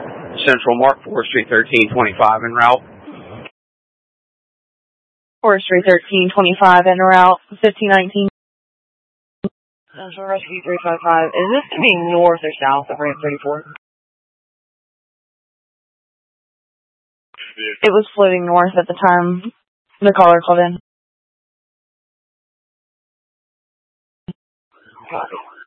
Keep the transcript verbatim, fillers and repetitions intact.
Central Mark, Forestry thirteen twenty-five en route. Forestry thirteen twenty-five en route, fifteen nineteen. Central Rescue three five five. Is this to be north or south of Ramp thirty-four? It was floating north at the time the caller called in. Copy.